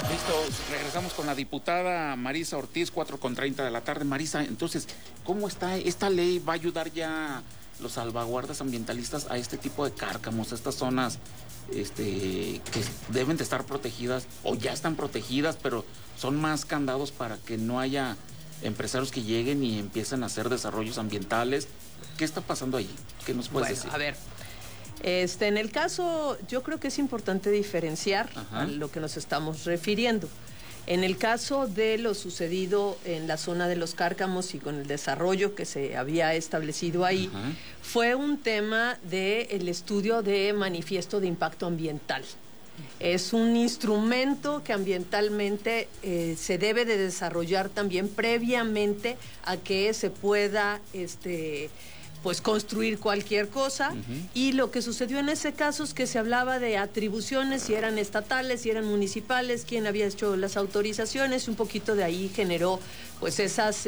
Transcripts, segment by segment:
Listo, regresamos con la diputada Marisa Ortiz, 4:30 de la tarde. Marisa, entonces, ¿cómo está esta ley? ¿Va a ayudar ya los salvaguardas ambientalistas a este tipo de cárcamos, a estas zonas que deben de estar protegidas o ya están protegidas, pero son más candados para que no haya empresarios que lleguen y empiecen a hacer desarrollos ambientales? ¿Qué está pasando ahí? ¿Qué nos puedes decir? A ver, en el caso, yo creo que es importante diferenciar a lo que nos estamos refiriendo. En el caso de lo sucedido en la zona de los Cárcamos y con el desarrollo que se había establecido ahí, fue un tema del estudio de manifiesto de impacto ambiental. Es un instrumento que ambientalmente se debe de desarrollar también previamente a que se pueda pues construir cualquier cosa, y lo que sucedió en ese caso es que se hablaba de atribuciones, si eran estatales, si eran municipales, quién había hecho las autorizaciones, un poquito de ahí generó pues esas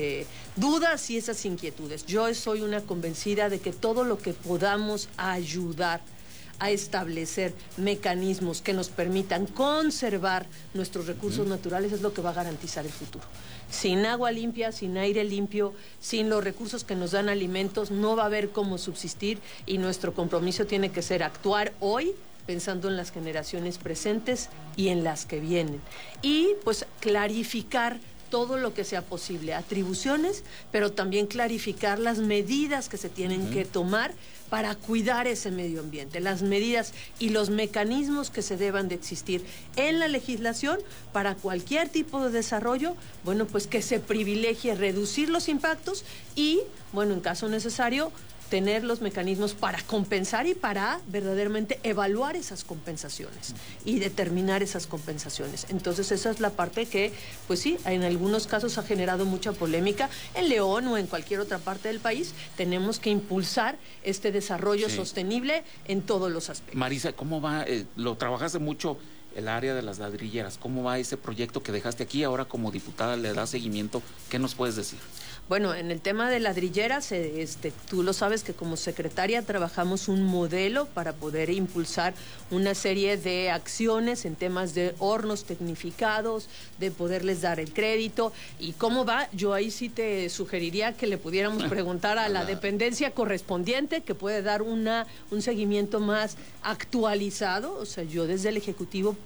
dudas y esas inquietudes. Yo soy una convencida de que todo lo que podamos ayudar a establecer mecanismos que nos permitan conservar nuestros recursos naturales es lo que va a garantizar el futuro. Sin agua limpia, sin aire limpio, sin los recursos que nos dan alimentos, no va a haber cómo subsistir, y nuestro compromiso tiene que ser actuar hoy pensando en las generaciones presentes y en las que vienen. Y pues clarificar todo lo que sea posible, atribuciones, pero también clarificar las medidas que se tienen que tomar para cuidar ese medio ambiente, las medidas y los mecanismos que se deban de existir en la legislación para cualquier tipo de desarrollo, bueno, pues que se privilegie reducir los impactos y, bueno, en caso necesario, tener los mecanismos para compensar y para verdaderamente evaluar esas compensaciones y determinar esas compensaciones. Entonces esa es la parte que, pues sí, en algunos casos ha generado mucha polémica. En León o en cualquier otra parte del país tenemos que impulsar este desarrollo sostenible en todos los aspectos. Marisa, ¿cómo va? Lo trabajaste mucho el área de las ladrilleras. ¿Cómo va ese proyecto que dejaste aquí? Ahora como diputada le das seguimiento. ¿Qué nos puedes decir? Bueno, en el tema de ladrilleras, tú lo sabes que como secretaria trabajamos un modelo para poder impulsar una serie de acciones en temas de hornos tecnificados, de poderles dar el crédito. ¿Y cómo va? Yo ahí sí te sugeriría que le pudiéramos preguntar a la dependencia correspondiente, que puede dar un seguimiento más actualizado. O sea, yo desde el Ejecutivo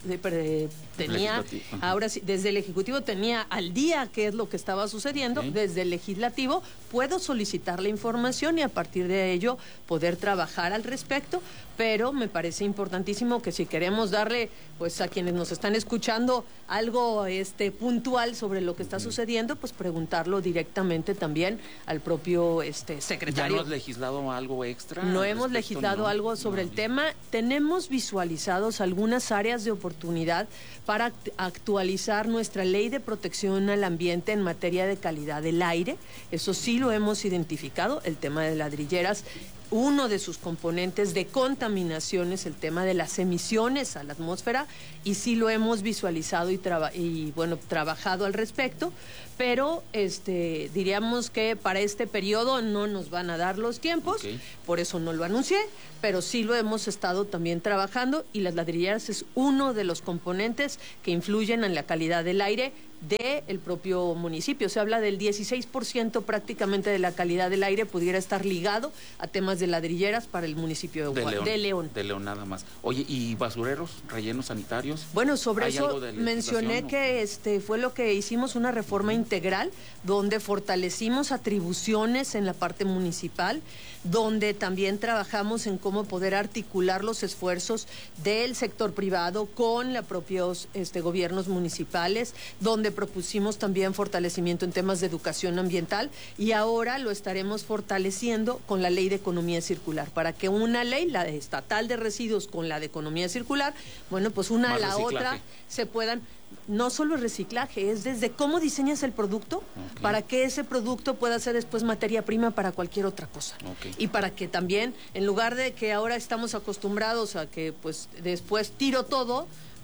tenía, ahora sí, desde el Ejecutivo tenía al día qué es lo que estaba sucediendo, desde el Legislativo puedo solicitar la información y a partir de ello poder trabajar al respecto, pero me parece importantísimo que si queremos darle pues a quienes nos están escuchando algo puntual sobre lo que está sucediendo, pues preguntarlo directamente también al propio secretario. ¿Ya no has legislado algo extra? No hemos legislado algo sobre el tema. Tenemos visualizados algunas áreas de oportunidad para actualizar nuestra ley de protección al ambiente en materia de calidad del aire. Eso sí lo hemos identificado, el tema de ladrilleras. Uno de sus componentes de contaminación es el tema de las emisiones a la atmósfera, y sí lo hemos visualizado y trabajado al respecto, pero diríamos que para este periodo no nos van a dar los tiempos, por eso no lo anuncié, pero sí lo hemos estado también trabajando, y las ladrilleras es uno de los componentes que influyen en la calidad del aire del propio municipio. Se habla del 16% prácticamente de la calidad del aire pudiera estar ligado a temas de ladrilleras para el municipio de León. De León nada más. Oye, ¿y basureros, rellenos sanitarios? Bueno, sobre eso mencioné que fue lo que hicimos, una reforma integral donde fortalecimos atribuciones en la parte municipal, donde también trabajamos en cómo poder articular los esfuerzos del sector privado con los propios gobiernos municipales, donde propusimos también fortalecimiento en temas de educación ambiental, y ahora lo estaremos fortaleciendo con la ley de economía circular, para que una ley, la estatal de residuos con la de economía circular, bueno, pues una a la otra se puedan. No solo el reciclaje, es desde cómo diseñas el producto para que ese producto pueda ser después materia prima para cualquier otra cosa. Y para que también, en lugar de que ahora estamos acostumbrados a que pues después tiro todo,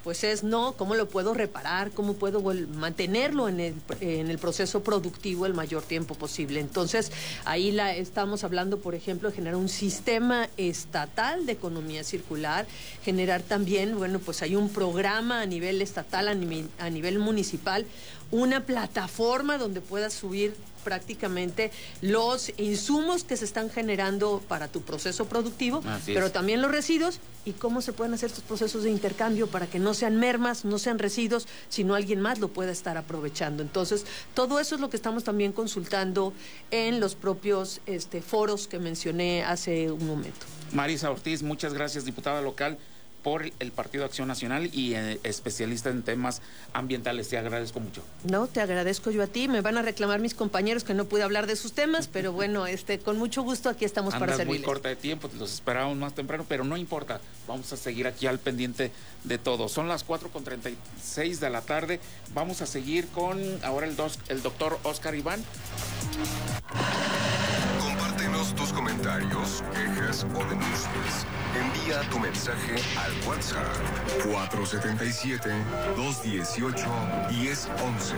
pues es cómo lo puedo reparar, cómo puedo mantenerlo en el proceso productivo el mayor tiempo posible. Entonces, ahí estamos hablando, por ejemplo, de generar un sistema estatal de economía circular, generar también, bueno, pues hay un programa a nivel estatal, a nivel municipal, una plataforma donde puedas subir prácticamente los insumos que se están generando para tu proceso productivo, pero también los residuos y cómo se pueden hacer estos procesos de intercambio para que no sean mermas, no sean residuos, sino alguien más lo pueda estar aprovechando. Entonces, todo eso es lo que estamos también consultando en los propios foros que mencioné hace un momento. Marisa Ortiz, muchas gracias, diputada local por el Partido Acción Nacional y especialista en temas ambientales. Te agradezco mucho. No, te agradezco yo a ti. Me van a reclamar mis compañeros que no pude hablar de sus temas, pero bueno, con mucho gusto aquí estamos para servirles. Muy corta de tiempo, los esperábamos más temprano, pero no importa. Vamos a seguir aquí al pendiente de todo. Son las 4:36 de la tarde. Vamos a seguir con ahora el doctor Oscar Iván. Compártenos tus comentarios, quejas o denuncias. Envía tu mensaje al WhatsApp 477-218-1011.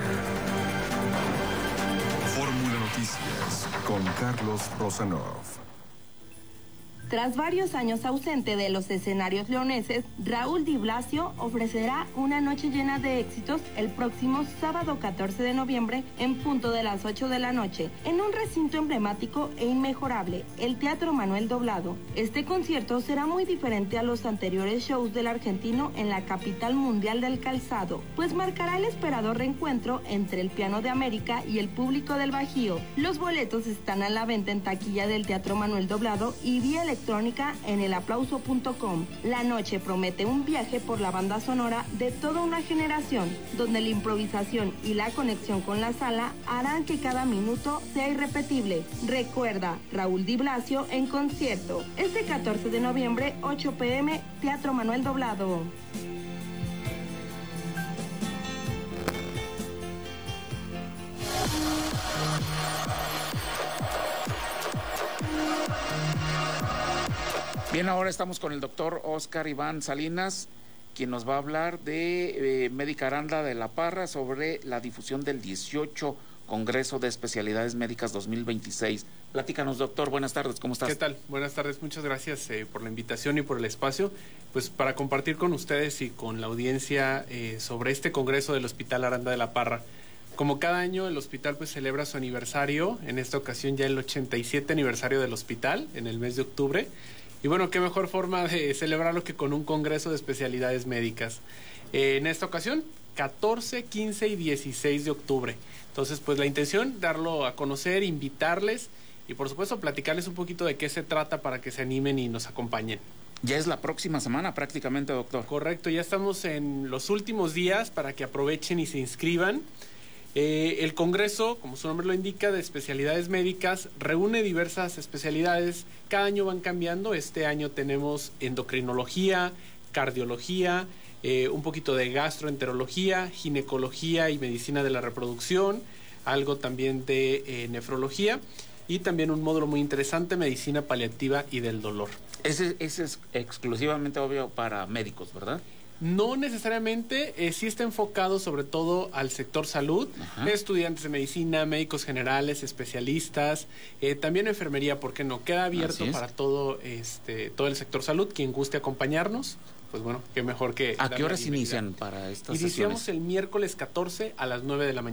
Fórmula Noticias con Carlos Rosanov. Tras varios años ausente de los escenarios leoneses, Raúl Di Blasio ofrecerá una noche llena de éxitos el próximo sábado 14 de noviembre en punto de las 8 de la noche, en un recinto emblemático e inmejorable, el Teatro Manuel Doblado. Este concierto será muy diferente a los anteriores shows del argentino en la capital mundial del calzado, pues marcará el esperado reencuentro entre el piano de América y el público del Bajío. Los boletos están a la venta en taquilla del Teatro Manuel Doblado y vía electrónica en elaplauso.com. La noche promete un viaje por la banda sonora de toda una generación, donde la improvisación y la conexión con la sala harán que cada minuto sea irrepetible. Recuerda, Raúl Di Blasio en concierto. Este 14 de noviembre, 8 p.m., Teatro Manuel Doblado. Bien, ahora estamos con el doctor Oscar Iván Salinas, quien nos va a hablar de Médica Aranda de la Parra sobre la difusión del 18 Congreso de Especialidades Médicas 2026. Platícanos, doctor, buenas tardes, ¿cómo estás? ¿Qué tal? Buenas tardes, muchas gracias por la invitación y por el espacio, pues para compartir con ustedes y con la audiencia sobre este Congreso del Hospital Aranda de la Parra. Como cada año, el hospital pues celebra su aniversario, en esta ocasión ya el 87 aniversario del hospital, en el mes de octubre. Y bueno, qué mejor forma de celebrarlo que con un congreso de especialidades médicas. En esta ocasión, 14, 15 y 16 de octubre. Entonces, pues la intención, darlo a conocer, invitarles y por supuesto platicarles un poquito de qué se trata para que se animen y nos acompañen. Ya es la próxima semana prácticamente, doctor. Correcto, ya estamos en los últimos días para que aprovechen y se inscriban. El Congreso, como su nombre lo indica, de especialidades médicas, reúne diversas especialidades. Cada año van cambiando. Este año tenemos endocrinología, cardiología, un poquito de gastroenterología, ginecología y medicina de la reproducción, algo también de nefrología y también un módulo muy interesante, medicina paliativa y del dolor. Ese es exclusivamente obvio para médicos, ¿verdad? No necesariamente, sí está enfocado sobre todo al sector salud, estudiantes de medicina, médicos generales, especialistas, también enfermería, ¿por qué no? Queda abierto para todo el sector salud, quien guste acompañarnos, pues bueno, qué mejor que... ¿A qué horas inician para estas sesiones? Iniciamos el miércoles 14 a las 9 de la mañana.